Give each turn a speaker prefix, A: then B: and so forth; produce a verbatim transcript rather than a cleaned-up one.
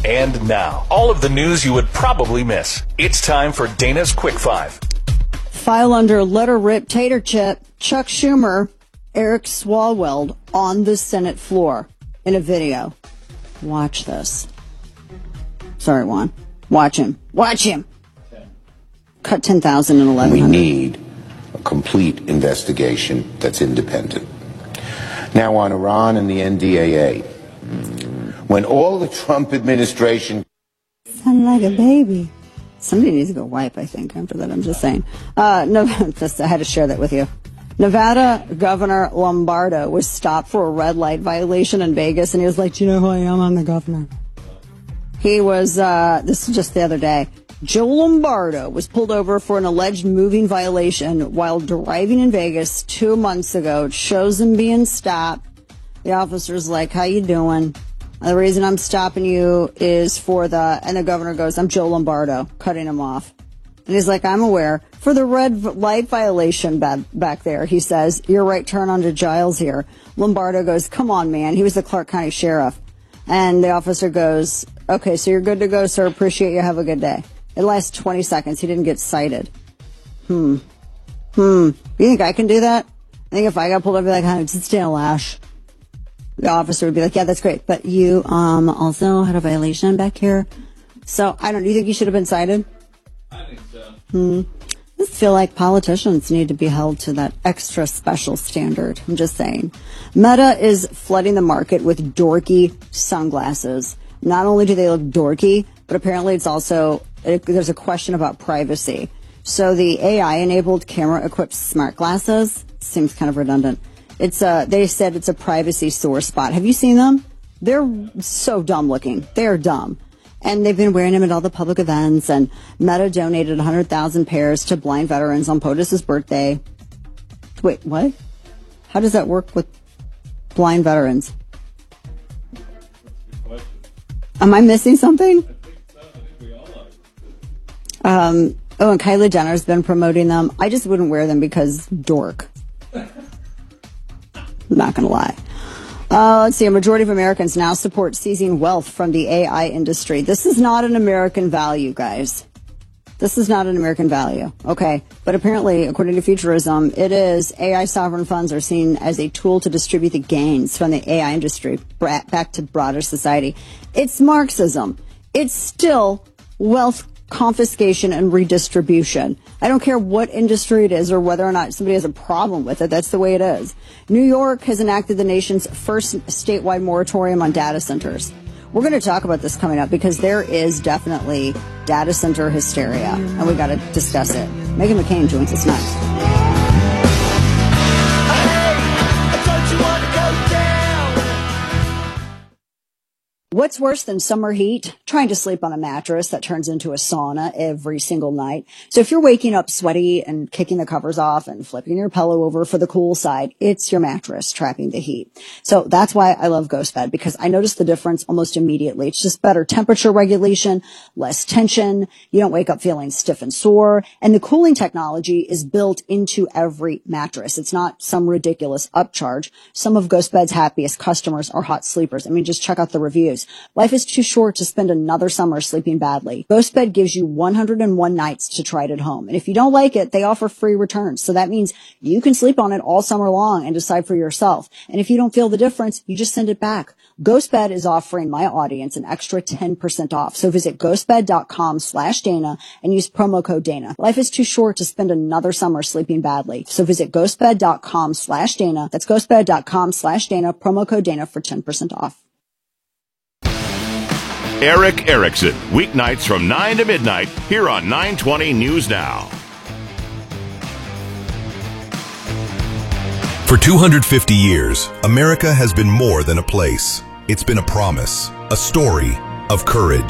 A: And now, all of the news you would probably miss. It's time for Dana's Quick Five.
B: File under letter rip tater chip, Chuck Schumer, Eric Swalwell on the Senate floor in a video. Watch this. Sorry, Juan. Watch him. Watch him. Cut ten thousand and eleven hundred.
C: We need a complete investigation that's independent. Now on Iran and the N D A A. When all the Trump administration...
B: Sound like a baby. Somebody needs to go wipe, I think, after that. I'm just saying. Uh, no, just, I had to share that with you. Nevada Governor Lombardo was stopped for a red light violation in Vegas, and he was like, do you know who I am? I'm the governor. He was, uh, this is just the other day. Joe Lombardo was pulled over for an alleged moving violation while driving in Vegas two months ago. It shows him being stopped. The officer's like, how you doing? The reason I'm stopping you is for the, and the governor goes, I'm Joe Lombardo, cutting him off. And he's like, I'm aware. For the red light violation back, back there, he says, your right turn onto Giles here. Lombardo goes, come on, man. He was the Clark County sheriff. And the officer goes, okay, so you're good to go, sir. Appreciate you. Have a good day. It lasts twenty seconds. He didn't get cited. Hmm. Hmm. You think I can do that? I think if I got pulled over, I'd be like, just Dana Loesch. The officer would be like, yeah, that's great. But you um also had a violation back here. So, I don't, do you think you should have been cited?
D: I think so.
B: Hmm. I just feel like politicians need to be held to that extra special standard. I'm just saying. Meta is flooding the market with dorky sunglasses. Not only do they look dorky, but apparently it's also, it, there's a question about privacy. So the A I-enabled camera-equipped smart glasses, seems kind of redundant. It's a, they said it's a privacy sore spot. Have you seen them? They're so dumb looking. They're dumb. And they've been wearing them at all the public events. And Meta donated one hundred thousand pairs to blind veterans on POTUS's birthday. Wait, what? How does that work with blind veterans? Am I missing something?
D: I think so. I think we all are.
B: Um, oh, and Kylie Jenner's been promoting them. I just wouldn't wear them because dork. I'm not going to lie. Uh, let's see. A majority of Americans now support seizing wealth from the A I industry. This is not an American value, guys. This is not an American value. Okay. But apparently, according to Futurism, it is. A I sovereign funds are seen as a tool to distribute the gains from the A I industry back to broader society. It's Marxism. It's still wealth confiscation and redistribution. I don't care what industry it is or whether or not somebody has a problem with it. That's the way it is. New York has enacted the nation's first statewide moratorium on data centers. We're going to talk about this coming up because there is definitely data center hysteria, and we got to discuss it. Meghan McCain joins us next. What's worse than summer heat? Trying to sleep on a mattress that turns into a sauna every single night. So if you're waking up sweaty and kicking the covers off and flipping your pillow over for the cool side, it's your mattress trapping the heat. So that's why I love GhostBed, because I notice the difference almost immediately. It's just better temperature regulation, less tension. You don't wake up feeling stiff and sore. And the cooling technology is built into every mattress. It's not some ridiculous upcharge. Some of GhostBed's happiest customers are hot sleepers. I mean, just check out the reviews. Life is too short to spend another summer sleeping badly. GhostBed gives you one hundred one nights to try it at home. And if you don't like it, they offer free returns. So that means you can sleep on it all summer long and decide for yourself. And if you don't feel the difference, you just send it back. GhostBed is offering my audience an extra ten percent off. So visit ghostbed.com slash Dana and use promo code Dana. Life is too short to spend another summer sleeping badly. So visit ghostbed.com slash Dana. That's ghostbed.com slash Dana, promo code Dana for ten percent off.
E: Eric Erickson, weeknights from nine to midnight, here on nine twenty News Now.
F: For two hundred fifty years, America has been more than a place. It's been a promise, a story of courage,